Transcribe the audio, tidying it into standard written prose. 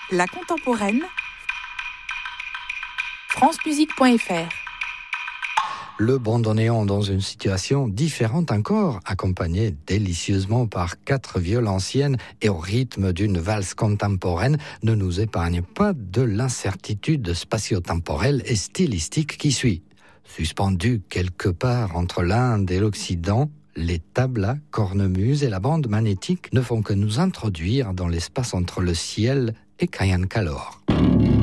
La contemporaine, francemusique.fr. Le bandoneon dans une situation différente encore, accompagné délicieusement par 4 violes anciennes et au rythme d'une valse contemporaine, ne nous épargne pas de l'incertitude spatio-temporelle et stylistique qui suit. Suspendus quelque part entre l'Inde et l'Occident, les tablas, cornemuses et la bande magnétique ne font que nous introduire dans l'espace entre le ciel et Kayan Kalor.